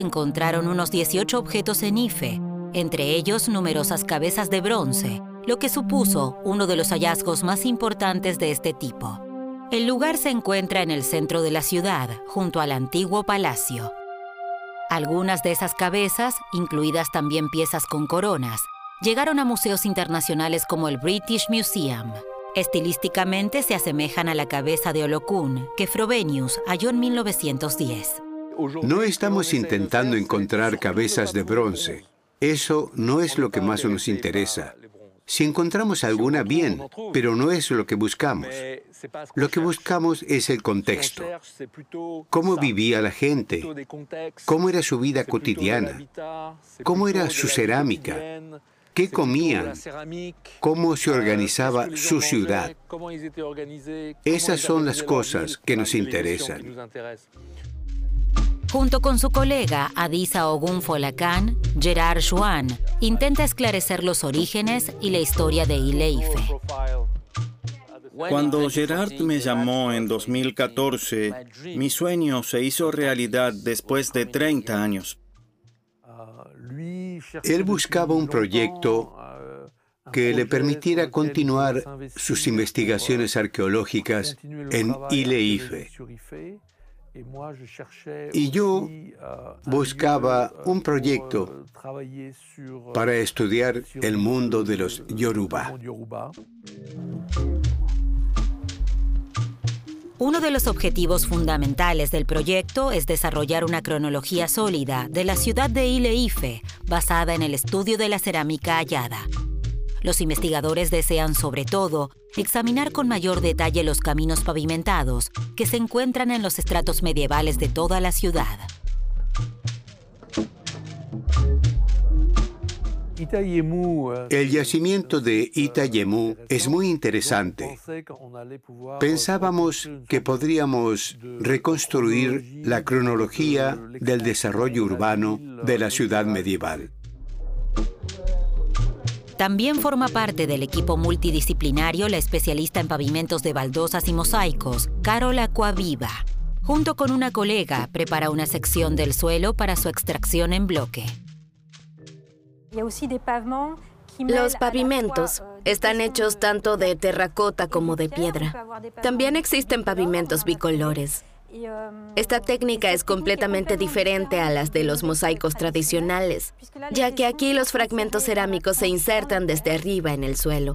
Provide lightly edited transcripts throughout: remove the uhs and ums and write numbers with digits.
encontraron unos 18 objetos en Ife, entre ellos numerosas cabezas de bronce, lo que supuso uno de los hallazgos más importantes de este tipo. El lugar se encuentra en el centro de la ciudad, junto al antiguo palacio. Algunas de esas cabezas, incluidas también piezas con coronas, llegaron a museos internacionales como el British Museum. Estilísticamente se asemejan a la cabeza de Olokun que Frobenius halló en 1910. No estamos intentando encontrar cabezas de bronce. Eso no es lo que más nos interesa. Si encontramos alguna, bien, pero no es lo que buscamos. Lo que buscamos es el contexto. ¿Cómo vivía la gente? ¿Cómo era su vida cotidiana? ¿Cómo era su cerámica? ¿Qué comían? ¿Cómo se organizaba su ciudad? Esas son las cosas que nos interesan. Junto con su colega Adisa Ogunfolakan, Gerard Juan intenta esclarecer los orígenes y la historia de Ile-Ife. Cuando Gerard me llamó en 2014, mi sueño se hizo realidad después de 30 años. Él buscaba un proyecto que le permitiera continuar sus investigaciones arqueológicas en Ile-Ife. Y yo buscaba un proyecto para estudiar el mundo de los Yoruba. Uno de los objetivos fundamentales del proyecto es desarrollar una cronología sólida de la ciudad de Ile-Ife, basada en el estudio de la cerámica hallada. Los investigadores desean, sobre todo, examinar con mayor detalle los caminos pavimentados que se encuentran en los estratos medievales de toda la ciudad. El yacimiento de Itayemú es muy interesante. Pensábamos que podríamos reconstruir la cronología del desarrollo urbano de la ciudad medieval. También forma parte del equipo multidisciplinario la especialista en pavimentos de baldosas y mosaicos, Carol Acquaviva. Junto con una colega, prepara una sección del suelo para su extracción en bloque. Los pavimentos están hechos tanto de terracota como de piedra. También existen pavimentos bicolores. Esta técnica es completamente diferente a las de los mosaicos tradicionales, ya que aquí los fragmentos cerámicos se insertan desde arriba en el suelo.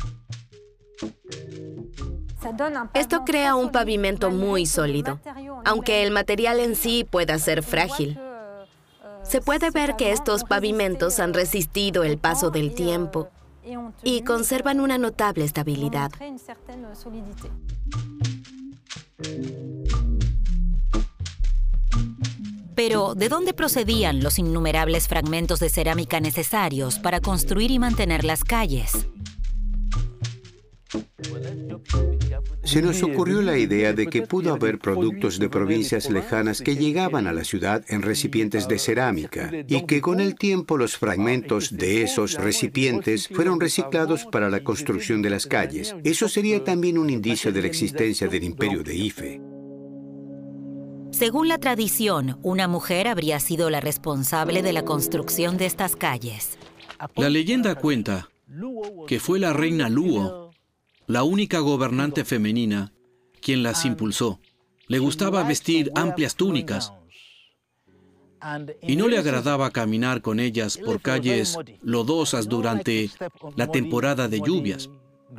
Esto crea un pavimento muy sólido, aunque el material en sí pueda ser frágil. Se puede ver que estos pavimentos han resistido el paso del tiempo y conservan una notable estabilidad. Pero, ¿de dónde procedían los innumerables fragmentos de cerámica necesarios para construir y mantener las calles? Se nos ocurrió la idea de que pudo haber productos de provincias lejanas que llegaban a la ciudad en recipientes de cerámica y que con el tiempo los fragmentos de esos recipientes fueron reciclados para la construcción de las calles. Eso sería también un indicio de la existencia del imperio de Ife. Según la tradición, una mujer habría sido la responsable de la construcción de estas calles. La leyenda cuenta que fue la reina Luo, la única gobernante femenina, quien las impulsó. Le gustaba vestir amplias túnicas y no le agradaba caminar con ellas por calles lodosas durante la temporada de lluvias.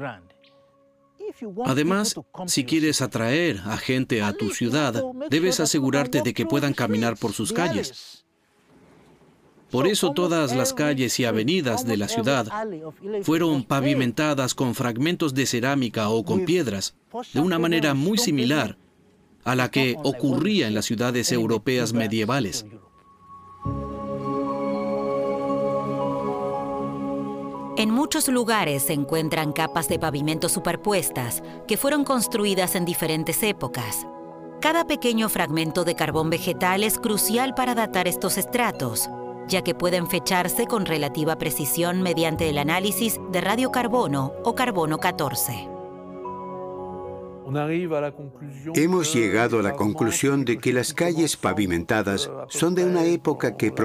Además, si quieres atraer a gente a tu ciudad, debes asegurarte de que puedan caminar por sus calles. Por eso todas las calles y avenidas de la ciudad fueron pavimentadas con fragmentos de cerámica o con piedras, de una manera muy similar a la que ocurría en las ciudades europeas medievales. En muchos lugares se encuentran capas de pavimento superpuestas que fueron construidas en diferentes épocas. Cada pequeño fragmento de carbón vegetal es crucial para datar estos estratos, ya que pueden fecharse con relativa precisión mediante el análisis de radiocarbono o carbono 14. Hemos llegado a la conclusión de que las calles pavimentadas son de una época que